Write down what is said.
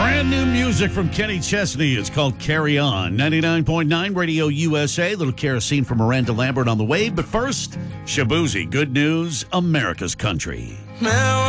Brand new music from Kenny Chesney. It's called Carry On. 99.9 Radio USA. Little kerosene from Miranda Lambert on the way. But first, Shaboozey. Good news, America's country. Now